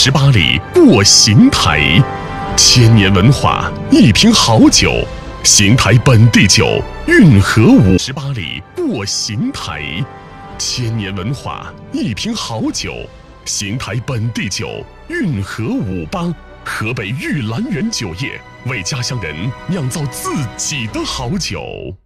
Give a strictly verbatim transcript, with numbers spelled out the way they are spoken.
十八里过邢台，千年文化，一瓶好酒。邢台本地酒，运河五十八里过邢台，千年文化，一瓶好酒。邢台本地酒，运河五八，河北玉兰园酒业为家乡人酿造自己的好酒。